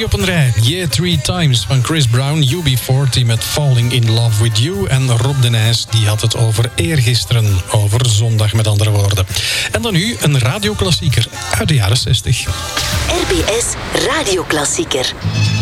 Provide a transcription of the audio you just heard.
drie op een rij. Yeah, Three Times van Chris Brown, UB40 met Falling in Love with You. En Rob de Nijs, die had het over eergisteren. Over zondag, met andere woorden. En dan nu een radioklassieker uit de jaren 60. RBS Radioklassieker.